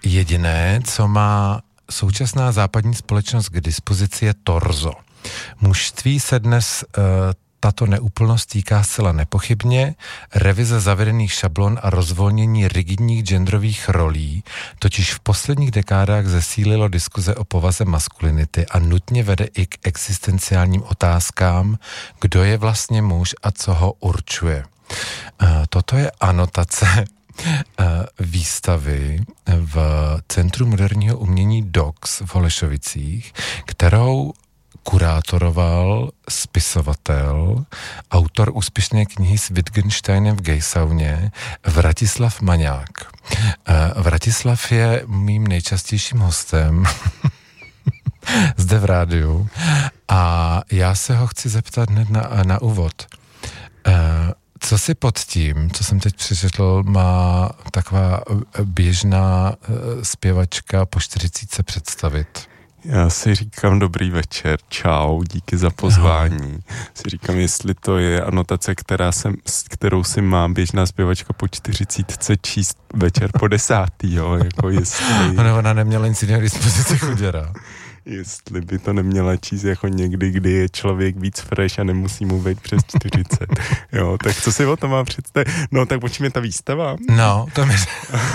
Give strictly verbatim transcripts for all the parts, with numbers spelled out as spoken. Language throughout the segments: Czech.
jediné, co má současná západní společnost k dispozici, je torzo. Mužství se dnes uh, tato neúplnost týká zcela nepochybně. Revize zavedených šablon a rozvolnění rigidních genderových rolí totiž v posledních dekádách zesílilo diskuze o povaze maskulinity a nutně vede i k existenciálním otázkám, kdo je vlastně muž a co ho určuje. Toto je anotace výstavy v Centru moderního umění D O X v Holešovicích, kterou kurátoroval spisovatel, autor úspěšné knihy s Wittgensteinem v gejsauně Vratislav Maňák. Vratislav je mým nejčastějším hostem zde v rádiu a já se ho chci zeptat hned na, na úvod. Co si pod tím, co jsem teď přečetl, má taková běžná zpěvačka po čtyřicítce představit? Já si říkám dobrý večer, čau, díky za pozvání. No. Si říkám, jestli to je anotace, která jsem, kterou si má běžná zpěvačka po čtyřicítce číst večer po desátý, jo, jako jestli... Ona, ona neměla nic jiného dispozici chuděra. Jestli by to neměla číst jako někdy, kdy je člověk víc fresh a nemusí mu být přes čtyřicet. Jo, tak co si o tom má představit? No, tak počím je ta výstava. No, to mi...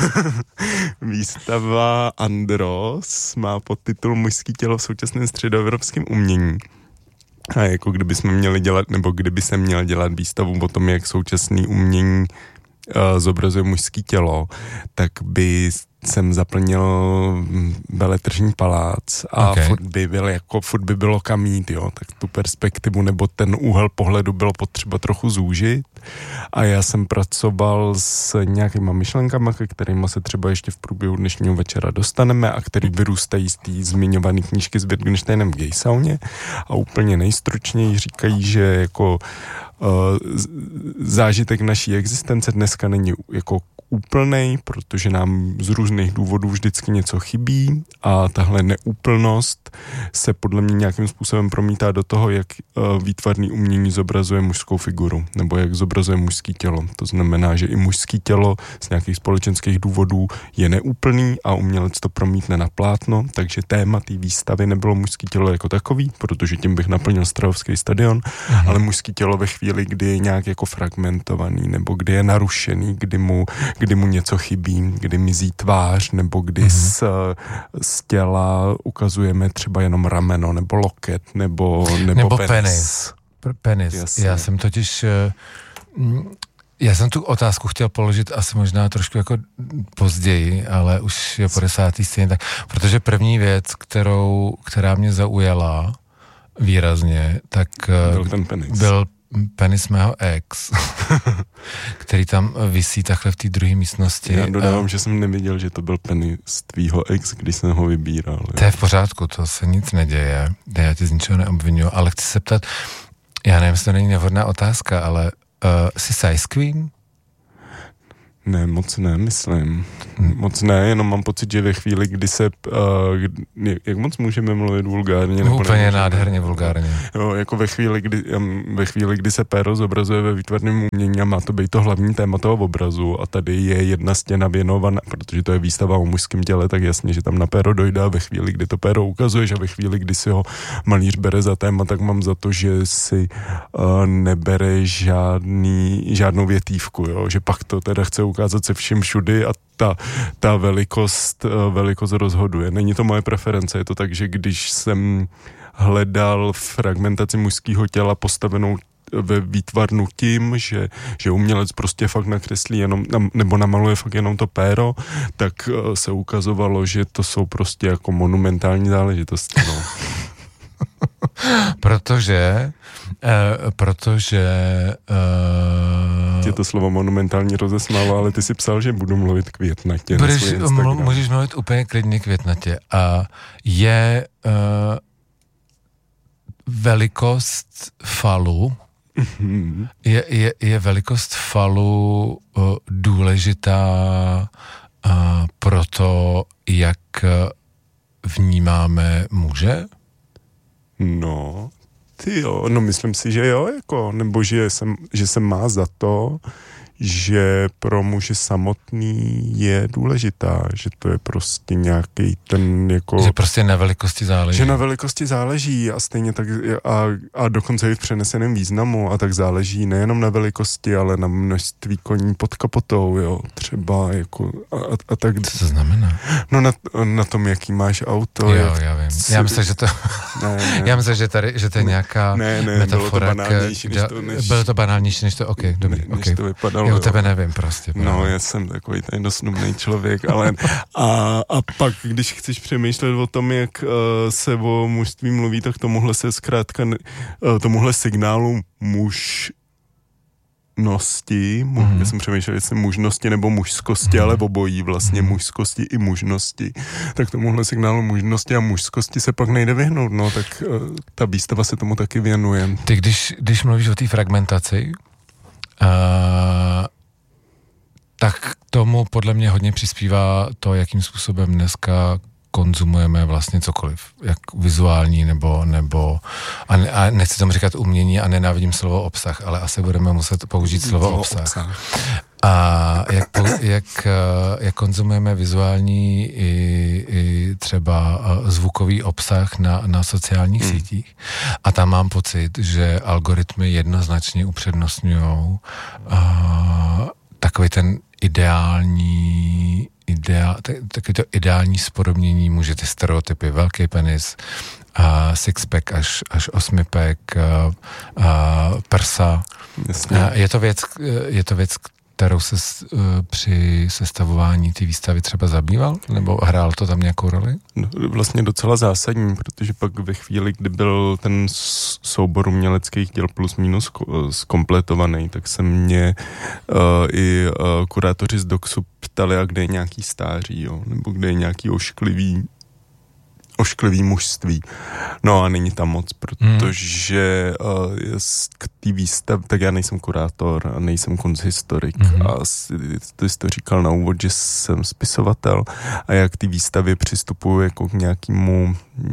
Výstava Andros má podtitul Mužský tělo v současném středoevropském umění. A jako kdyby jsme měli dělat, nebo kdyby se měl dělat výstavu o tom, jak současný umění uh, zobrazuje mužský tělo, tak by jsem zaplnil Veletržní palác a okay. furt by byl jako, furt by bylo kam jít, jo, tak tu perspektivu nebo ten úhel pohledu bylo potřeba trochu zúžit a já jsem pracoval s nějakýma myšlenkama, ke kterýma se třeba ještě v průběhu dnešního večera dostaneme a který vyrůstají z té zmiňované knížky s Wittgensteinem v gejsauně a úplně nejstručněji říkají, že jako uh, zážitek naší existence dneska není jako úplnej, protože nám z různých důvodů vždycky něco chybí a tahle neúplnost se podle mě nějakým způsobem promítá do toho, jak uh, výtvarný umění zobrazuje mužskou figuru, nebo jak zobrazuje mužský tělo. To znamená, že i mužský tělo z nějakých společenských důvodů je neúplný a umělec to promítne na plátno, takže téma té výstavy nebylo mužský tělo jako takový, protože tím bych naplnil Strahovský stadion, mhm. ale mužský tělo ve chvíli, kdy je nějak jako fragmentovaný, nebo kdy je narušený, kdy mu kdy mu něco chybí, kdy mizí tvář, nebo kdy mm-hmm. z, z těla ukazujeme třeba jenom rameno, nebo loket, nebo, nebo, nebo penis. penis. penis. Jasně. Já jsem totiž, já jsem tu otázku chtěl položit asi možná trošku jako později, ale už je po desátý stejně tak, protože první věc, kterou, která mě zaujala výrazně, tak byl ten penis. Byl penis mého ex, který tam visí takhle v té druhé místnosti. Já dodávám, a... že jsem neviděl, že to byl penis tvýho ex, když jsem ho vybíral. To je v pořádku, to se nic neděje, já tě z ničeho neobvinuju, ale chci se ptat, já nevím, jestli to není nevhodná otázka, ale uh, jsi size queen? Ne, moc ne, myslím. Moc ne, jenom mám pocit, že ve chvíli, kdy se... Uh, jak moc můžeme mluvit vulgárně? Nebo úplně nemůžeme, nádherně vulgárně. Jo, jako ve chvíli, kdy, ve chvíli, kdy se péro zobrazuje ve výtvarném umění a má to být to hlavní téma toho obrazu a tady je jedna stěna věnovaná, protože to je výstava o mužském těle, tak jasně, že tam na péro dojde a ve chvíli, kdy to péro ukazuješ a ve chvíli, kdy si ho malíř bere za téma, tak mám za to, že si uh, nebere žádný, žádnou větívku, jo? Že pak to teda chce ukázat se vším všudy a ta, ta velikost, velikost rozhoduje. Není to moje preference, je to tak, že když jsem hledal fragmentaci mužského těla postavenou ve výtvarnu tím, že, že umělec prostě fakt nakreslí jenom, nebo namaluje fakt jenom to péro, tak se ukazovalo, že to jsou prostě jako monumentální záležitosti. No. Protože Uh, protože... Uh, Tě to slovo monumentální rozesmálo, ale ty si psal, že budu mluvit květnatě. Budeš, mlu, můžeš mluvit úplně klidně květnatě. A je uh, velikost falu, mm-hmm. je, je, je velikost falu uh, důležitá uh, pro to, jak vnímáme muže? No... Ty jo, no myslím si, že jo, jako, nebo že se, že se má za to, že pro muže samotný je důležitá, že to je prostě nějaký ten jako... Že prostě na velikosti záleží. Že na velikosti záleží a stejně tak a, a dokonce i v přeneseném významu a tak záleží nejenom na velikosti, ale na množství koní pod kapotou, jo, třeba jako a, a tak... Co to znamená? No na, na tom, jaký máš auto. Jo, jak, já vím. Já myslím, že to... ne, ne. Já myslím, že tady, že to je nějaká ne, ne, metafora. Bylo to banálnější, než to, než... Bylo to banálnější, než to, ok, dobrý, než ok. to vypadalo. Já u tebe nevím prostě. No, právě. Já jsem takový tady dosnubný člověk, ale a, a pak, když chceš přemýšlet o tom, jak uh, se o mužství mluví, tak tomuhle se zkrátka, uh, tomuhle signálu muž nosti, mu, mm. já jsem přemýšlel, jestli mužnosti nebo mužskosti, mm. ale obojí vlastně mm. mužskosti i mužnosti. Tak tomuhle signálu mužnosti a mužskosti se pak nejde vyhnout, no, tak uh, ta výstava se tomu taky věnuje. Ty, když, když mluvíš o té fragmentaci, uh, tak k tomu podle mě hodně přispívá to, jakým způsobem dneska konzumujeme vlastně cokoliv, jak vizuální nebo, nebo a, ne, a nechci tomu říkat umění a nenávidím slovo obsah, ale asi budeme muset použít slovo obsah. obsah. A jak, jak, jak konzumujeme vizuální i, i třeba zvukový obsah na, na sociálních hmm. sítích. A tam mám pocit, že algoritmy jednoznačně upřednostňujou takový ten ideální Ideál, taky to ideální spodobnění muže, ty stereotypy, velký penis, a sixpack až, až osmipack, a, a prsa. A je to věc, je to věc, kterou se při sestavování té výstavy třeba zabýval? Nebo hrál to tam nějakou roli? No, vlastně docela zásadní, protože pak ve chvíli, kdy byl ten soubor uměleckých děl plus minus zkompletovaný, tak se mě uh, i uh, kurátoři z Doxu ptali, a kde je nějaký stáří, jo? Nebo kde je nějaký ošklivý ošklivý mužství. No a není tam moc, protože uh, k té výstav, tak já nejsem kurátor a nejsem konzhistorik mm-hmm. a ty jsi to říkal na úvod, že jsem spisovatel a já k té výstavě přistupuji jako k nějakému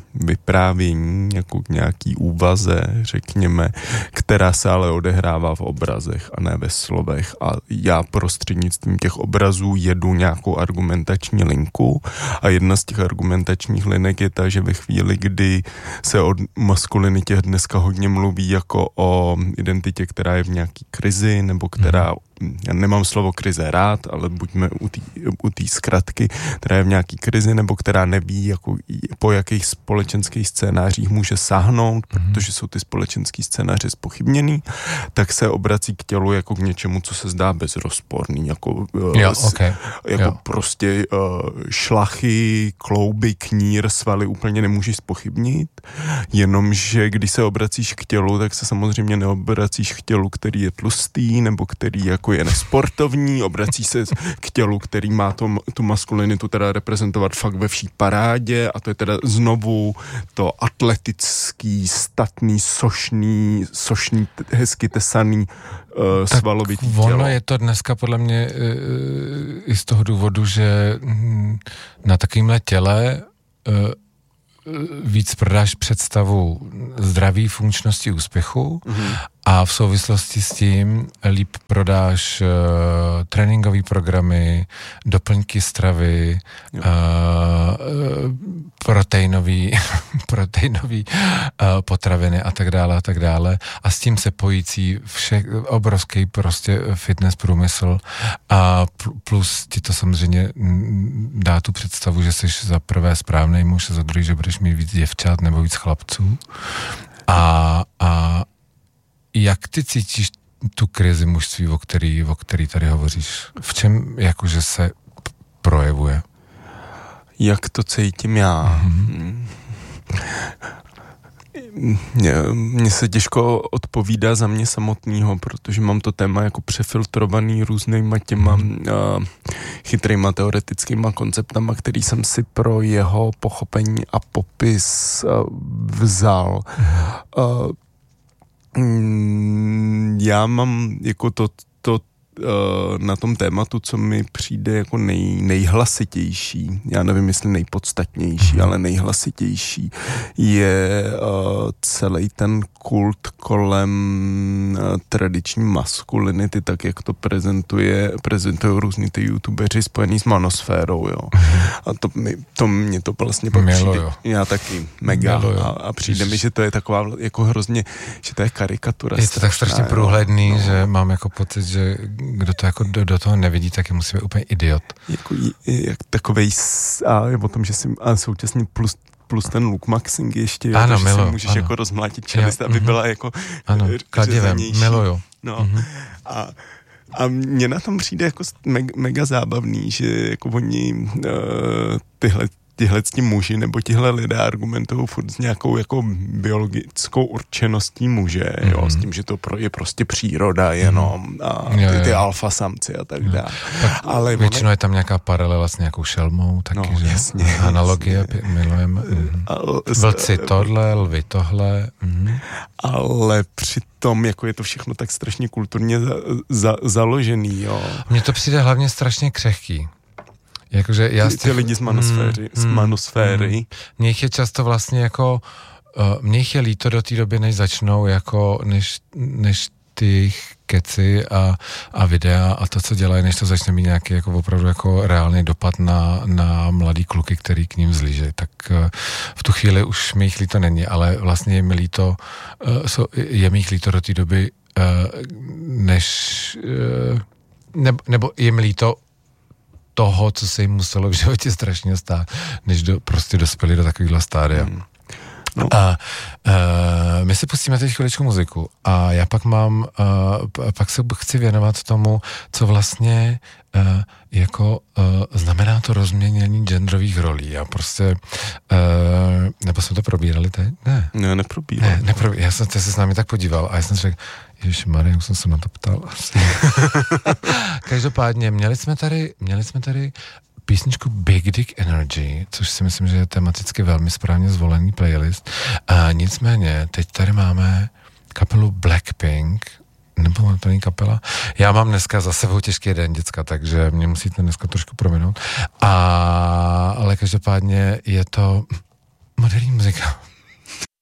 vyprávění, jako k nějaký úvaze, řekněme, která se ale odehrává v obrazech a ne ve slovech a já prostřednictvím těch obrazů jedu nějakou argumentační linku a jedna z těch argumentačních linek je ta, že ve chvíli, kdy se o maskulinitě dneska hodně mluví jako o identitě, která je v nějaký krizi, nebo která, já nemám slovo krize rád, ale buďme u té zkratky, která je v nějaký krizi, nebo která neví, jako, po jakých společenských scénářích může sáhnout, mm-hmm. protože jsou ty společenský scénáře zpochybněný, tak se obrací k tělu jako k něčemu, co se zdá bezrozporný, jako, jo, s, okay. jako jo. prostě uh, šlachy, klouby, knír, svaly úplně nemůžeš zpochybnit, jenomže když se obracíš k tělu, tak se samozřejmě neobracíš k tělu, který je tlustý, nebo který jako je nesportovní, obrací se k tělu, který má to, tu maskulinitu teda reprezentovat fakt ve vší parádě a to je teda znovu to atletický, statný, sošný, sošný, hezky tesaný uh, svalovitý tělo. Ono je to dneska podle mě uh, i z toho důvodu, že hm, na takovémhle těle uh, víc prodáš představu zdraví, funkčnosti, úspěchu mm-hmm. a v souvislosti s tím líp prodáš uh, tréninkové programy, doplňky stravy, uh, proteinový, proteinový uh, potraviny a tak dále a tak dále a s tím se pojící vše, obrovský prostě fitness průmysl a plus ti to samozřejmě dá tu představu, že jsi za prvé správnej muž a za druhý, že budeš mít víc děvčat nebo víc chlapců. A, a jak ty cítíš tu krizi mužství, o který, o který tady hovoříš? V čem jakože se projevuje? Jak to cítím já? Mm-hmm. Mně se těžko odpovídá za mě samotného, protože mám to téma jako přefiltrovaný různýma těma uh, chytrýma teoretickýma konceptama, který jsem si pro jeho pochopení a popis uh, vzal. Uh, mm, já mám jako to, to na tom tématu, co mi přijde jako nej, nejhlasitější, já nevím, jestli nejpodstatnější, mm. ale nejhlasitější, je uh, celý ten kult kolem uh, tradiční maskulinity, tak jak to prezentuje, prezentují různý ty youtubeři spojený s manosférou, jo. Mm. A to, mi, to mě to vlastně pak přijde, já taky, mega. A, a přijde Ježiš. mi, že to je taková jako hrozně, že to je karikatura. Je to tak strašně průhledný, no. že mám jako pocit, že kdo to jako do, do toho nevidí, tak je musí být úplně idiot. Jako, jak takovej, a je o tom, že si, a současně plus plus ten look maxing ještě, ano, jo, že miluju, si můžeš ano. jako rozmlátit čelist, aby mm-hmm. byla jako ano, kladivem, miluju. No, mm-hmm. a A mně na tom přijde jako mega, mega zábavný, že jako oni uh, tyhle, tyhle tí muži nebo tihle lidé argumentují furt s nějakou jako biologickou určeností muže, mm-hmm. jo, s tím, že to pro, je prostě příroda jenom a ty, ty alfa samci a tak dále. Ale většinou ono... je tam nějaká paralela s nějakou šelmou, taky, no, že? Jasně, analogie jasně. milujeme. Mm-hmm. Vlci tohle, lvy tohle. Mm-hmm. Ale přitom jako je to všechno tak strašně kulturně za, za, založený, jo. Mně to přijde hlavně strašně křehký. Jakože já ty, ty lidi z manosféry. Mm, z manosféry. Mm, mně jich je často vlastně jako, uh, mně jich je líto do té doby, než začnou jako, než, než ty keci a, a videa a to, co dělají, než to začne mít nějaký jako opravdu jako reálný dopad na, na mladý kluky, který k ním zlížejí. Tak uh, v tu chvíli už mi jich líto není, ale vlastně je mi líto, uh, so, je mi jich líto do té doby, uh, než, uh, nebo, nebo je mi líto toho, co se jim muselo v životě strašně stát, než do, prostě dospěli do takovýhle stádia. Hmm. No. A uh, my si pustíme teď chviličku muziku a já pak mám, uh, pak se chci věnovat tomu, co vlastně uh, jako uh, znamená to rozměnění genderových rolí. Já prostě, uh, nebo jsme to probírali teď? Ne. Ne, neprobírali. Ne, neprobírali. Já jsem se s námi tak podíval a já jsem si řekl, ježišmarja, už jsem se na to ptal. Každopádně, měli jsme tady, měli jsme tady písničku Big Dick Energy, což si myslím, že je tematicky velmi správně zvolený playlist. A nicméně, teď tady máme kapelu Blackpink, nebo to není kapela. Já mám dneska za sebou těžký den, děcka, takže mě musíte dneska trošku prominout. A, ale každopádně je to moderní muzika.